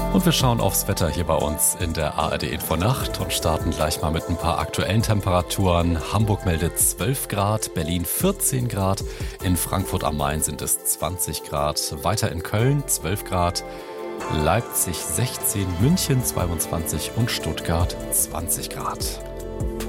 Und wir schauen aufs Wetter hier bei uns in der ARD Info Nacht und starten gleich mal mit ein paar aktuellen Temperaturen. Hamburg meldet 12 Grad, Berlin 14 Grad, in Frankfurt am Main sind es 20 Grad, weiter in Köln 12 Grad, Leipzig 16, München 22 und Stuttgart 20 Grad.